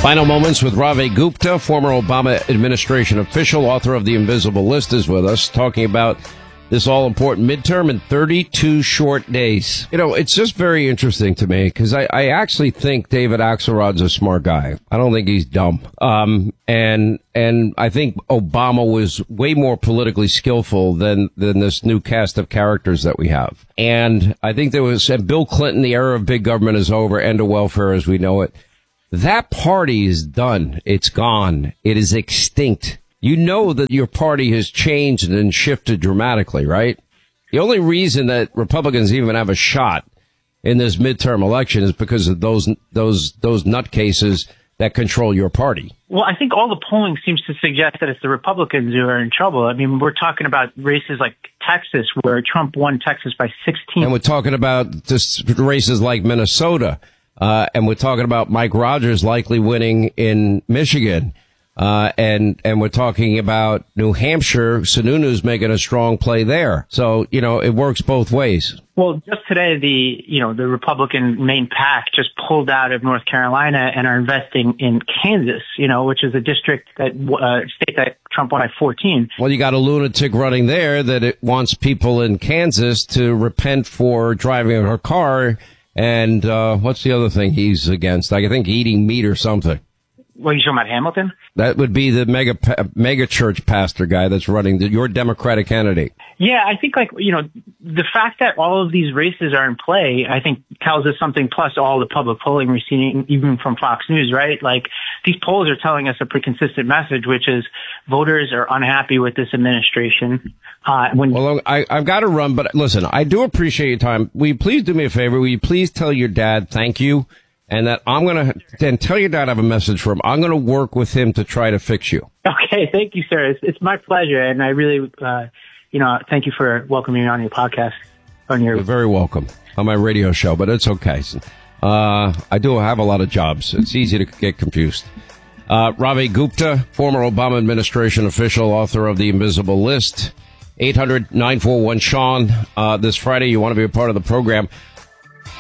Final moments with Ravi Gupta, former Obama administration official, author of The Invisible List, is with us, talking about this all-important midterm in 32 short days. You know, it's just very interesting to me because I actually think David Axelrod's a smart guy. I don't think he's dumb. And I think Obama was way more politically skillful than this new cast of characters that we have. And I think and Bill Clinton, the era of big government is over, end of welfare as we know it. That party is done. It's gone. It is extinct. You know that your party has changed and shifted dramatically, right? The only reason that Republicans even have a shot in this midterm election is because of those nutcases that control your party. Well, I think all the polling seems to suggest that it's the Republicans who are in trouble. I mean, we're talking about races like Texas, where Trump won Texas by 16. And we're talking about just races like Minnesota. And we're talking about Mike Rogers likely winning in Michigan. And we're talking about New Hampshire. Sununu's making a strong play there. So, you know, it works both ways. Well, just today, the Republican main PAC just pulled out of North Carolina and are investing in Kansas, which is a district state that Trump won by 14. Well, you got a lunatic running there that it wants people in Kansas to repent for driving her car. And, what's the other thing he's against? I think eating meat or something. Well, you talking about Hamilton? That would be the mega church pastor guy that's running your Democratic candidate. Yeah, I think the fact that all of these races are in play, I think tells us something, plus all the public polling we're seeing, even from Fox News, right? Like, these polls are telling us a pretty consistent message, which is voters are unhappy with this administration. Well, I've got to run, but listen, I do appreciate your time. Will you please do me a favor? Will you please tell your dad thank you? And that I'm going to then tell your dad I have a message for him. I'm going to work with him to try to fix you. Okay. Thank you, sir. It's my pleasure. And I really, thank you for welcoming me on your podcast. You're very welcome on my radio show, but it's okay. I do have a lot of jobs. It's easy to get confused. Ravi Gupta, former Obama administration official, author of The Invisible List. 800-941-SEAN. This Friday, you want to be a part of the program.